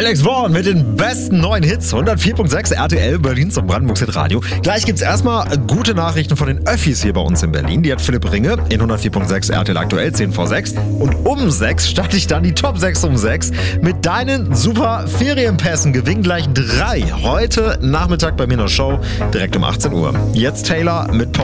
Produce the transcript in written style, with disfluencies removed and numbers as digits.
Alex Vaughn mit den besten neuen Hits. 104.6 RTL Berlin zum Brandenburgs Hitradio. Gleich gibt's erstmal gute Nachrichten von den Öffis hier bei uns in Berlin. Die hat Philipp Ringe in 104.6 RTL aktuell 10 vor 6. Und um 6 starte ich dann die Top 6 um 6 mit deinen super Ferienpässen. Gewinn gleich 3 heute Nachmittag bei mir in der Show direkt um 18 Uhr. Jetzt Taylor mit